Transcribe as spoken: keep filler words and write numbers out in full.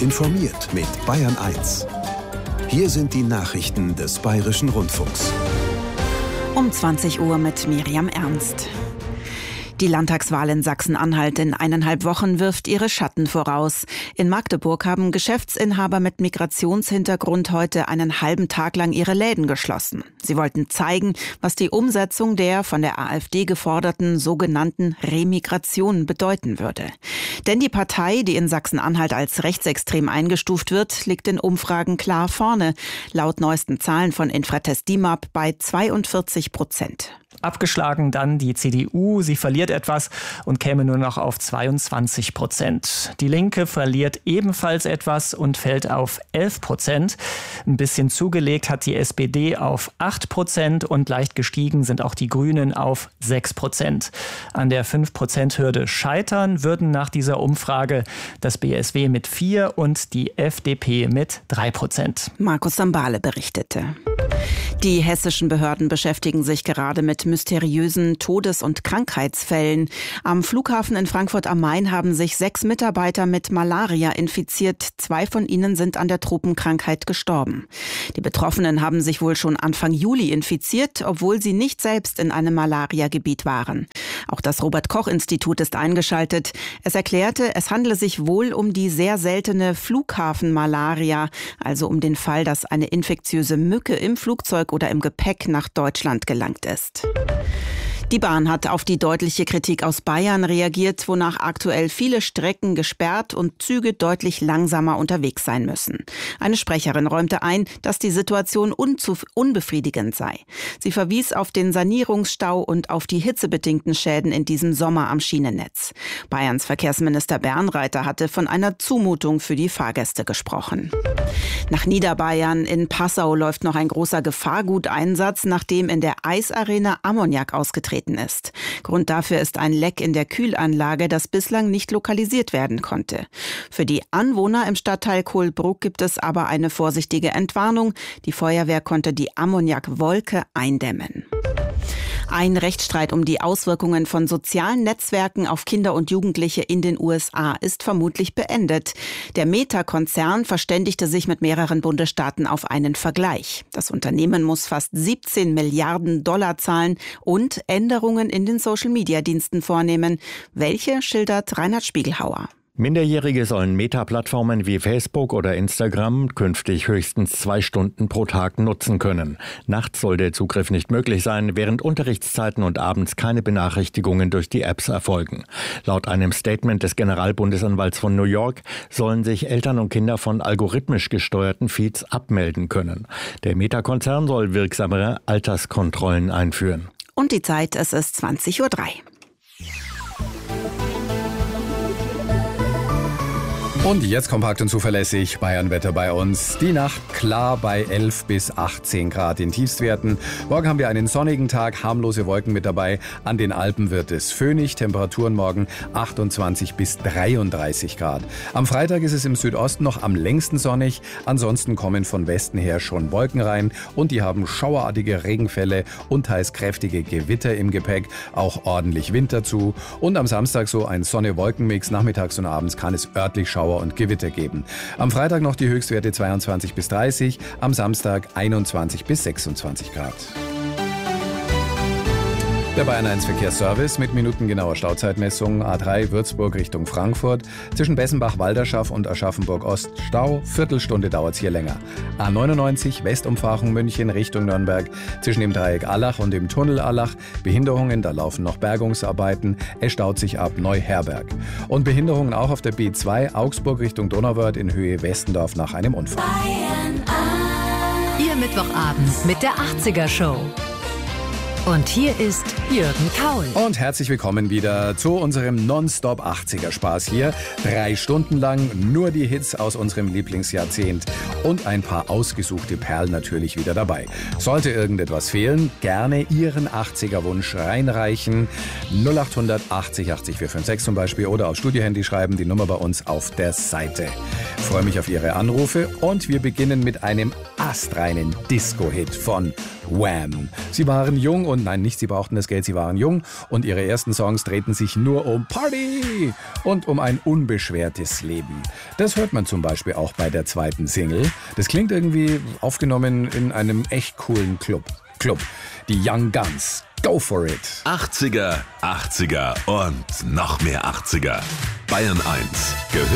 informiert mit Bayern eins. Hier sind die Nachrichten des Bayerischen Rundfunks. Um zwanzig Uhr mit Miriam Ernst. Die Landtagswahl in Sachsen-Anhalt in eineinhalb Wochen wirft ihre Schatten voraus. In Magdeburg haben Geschäftsinhaber mit Migrationshintergrund heute einen halben Tag lang ihre Läden geschlossen. Sie wollten zeigen, was die Umsetzung der von der AfD geforderten sogenannten Remigration bedeuten würde. Denn die Partei, die in Sachsen-Anhalt als rechtsextrem eingestuft wird, liegt in Umfragen klar vorne. Laut neuesten Zahlen von Infratest DIMAP bei zweiundvierzig Prozent. Abgeschlagen dann die C D U. Sie verliert etwas und käme nur noch auf zweiundzwanzig Prozent. Die Linke verliert ebenfalls etwas und fällt auf elf Prozent. Ein bisschen zugelegt hat die S P D auf acht Prozent und leicht gestiegen sind auch die Grünen auf sechs Prozent. An der fünf Prozent Hürde scheitern würden nach dieser Umfrage das B S W mit vier und die F D P mit drei Prozent. Markus Sambale berichtete. Die hessischen Behörden beschäftigen sich gerade mit mysteriösen Todes- und Krankheitsfällen. Am Flughafen in Frankfurt am Main haben sich sechs Mitarbeiter mit Malaria infiziert. Zwei von ihnen sind an der Tropenkrankheit gestorben. Die Betroffenen haben sich wohl schon Anfang Juli infiziert, obwohl sie nicht selbst in einem Malariagebiet waren. Auch das Robert-Koch-Institut ist eingeschaltet. Es erklärte, es handle sich wohl um die sehr seltene Flughafenmalaria, also um den Fall, dass eine infektiöse Mücke im Flugzeug oder im Gepäck nach Deutschland gelangt ist. Die Bahn hat auf die deutliche Kritik aus Bayern reagiert, wonach aktuell viele Strecken gesperrt und Züge deutlich langsamer unterwegs sein müssen. Eine Sprecherin räumte ein, dass die Situation unzuf- unbefriedigend sei. Sie verwies auf den Sanierungsstau und auf die hitzebedingten Schäden in diesem Sommer am Schienennetz. Bayerns Verkehrsminister Bernreiter hatte von einer Zumutung für die Fahrgäste gesprochen. Nach Niederbayern in Passau läuft noch ein großer Gefahrguteinsatz, nachdem in der Eisarena Ammoniak ausgetreten ist. Grund dafür ist ein Leck in der Kühlanlage, das bislang nicht lokalisiert werden konnte. Für die Anwohner im Stadtteil Kohlbruck gibt es aber eine vorsichtige Entwarnung. Die Feuerwehr konnte die Ammoniakwolke eindämmen. Ein Rechtsstreit um die Auswirkungen von sozialen Netzwerken auf Kinder und Jugendliche in den U S A ist vermutlich beendet. Der Meta-Konzern verständigte sich mit mehreren Bundesstaaten auf einen Vergleich. Das Unternehmen muss fast siebzehn Milliarden Dollar zahlen und Änderungen in den Social-Media-Diensten vornehmen. Welche schildert Reinhard Spiegelhauer. Minderjährige sollen Meta-Plattformen wie Facebook oder Instagram künftig höchstens zwei Stunden pro Tag nutzen können. Nachts soll der Zugriff nicht möglich sein, während Unterrichtszeiten und abends keine Benachrichtigungen durch die Apps erfolgen. Laut einem Statement des Generalbundesanwalts von New York sollen sich Eltern und Kinder von algorithmisch gesteuerten Feeds abmelden können. Der Meta-Konzern soll wirksamere Alterskontrollen einführen. Und die Zeit, es ist zwanzig Uhr drei. Und jetzt kompakt und zuverlässig Bayernwetter bei uns. Die Nacht klar bei elf bis achtzehn Grad in Tiefstwerten. Morgen haben wir einen sonnigen Tag, harmlose Wolken mit dabei. An den Alpen wird es föhnig, Temperaturen morgen achtundzwanzig bis dreiunddreißig Grad. Am Freitag ist es im Südosten noch am längsten sonnig. Ansonsten kommen von Westen her schon Wolken rein und die haben schauerartige Regenfälle und teils kräftige Gewitter im Gepäck, auch ordentlich Wind dazu. Und am Samstag so ein Sonne-Wolken-Mix. Nachmittags und abends kann es örtlich Schauer und Gewitter geben. Am Freitag noch die Höchstwerte zweiundzwanzig bis dreißig, am Samstag einundzwanzig bis sechsundzwanzig Grad. Der Bayern eins Verkehrsservice mit minutengenauer Stauzeitmessung. A drei Würzburg Richtung Frankfurt. Zwischen Bessenbach-Walderschaff und Aschaffenburg-Ost Stau. Viertelstunde dauert es hier länger. A neunundneunzig Westumfahrung München Richtung Nürnberg. Zwischen dem Dreieck Allach und dem Tunnel Allach. Behinderungen, da laufen noch Bergungsarbeiten. Es staut sich ab Neuherberg. Und Behinderungen auch auf der B zwei Augsburg Richtung Donauwörth in Höhe Westendorf nach einem Unfall. Bayern eins. Ihr Mittwochabend mit der achtziger Show. Und hier ist Jürgen Kaul. Und herzlich willkommen wieder zu unserem Nonstop achtziger Spaß hier. Drei Stunden lang nur die Hits aus unserem Lieblingsjahrzehnt und ein paar ausgesuchte Perlen natürlich wieder dabei. Sollte irgendetwas fehlen, gerne Ihren achtziger Wunsch reinreichen. null achthundert achtzig achtzig vierhundertfünfundsechzig zum Beispiel oder auf Studiohandy schreiben, die Nummer bei uns auf der Seite. Ich freue mich auf Ihre Anrufe und wir beginnen mit einem astreinen Disco-Hit von Wham! Sie waren jung und nein, nicht sie brauchten das Geld, sie waren jung und ihre ersten Songs drehten sich nur um Party und um ein unbeschwertes Leben. Das hört man zum Beispiel auch bei der zweiten Single. Das klingt irgendwie aufgenommen in einem echt coolen Club. Club. Die Young Guns. Go for it. achtziger, achtziger und noch mehr achtziger. Bayern eins. Gehört